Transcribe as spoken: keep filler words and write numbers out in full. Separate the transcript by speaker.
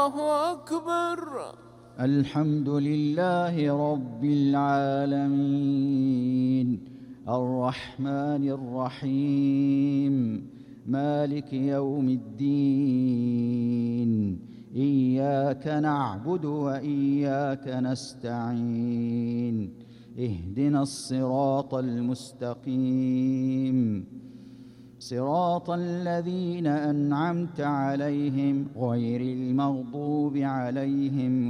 Speaker 1: الله أكبر.
Speaker 2: الحمد لله رب العالمين الرحمن الرحيم مالك يوم الدين إياك نعبد وإياك نستعين اهدنا الصراط المستقيم صراط الذين أنعمت عليهم غير المغضوب عليهم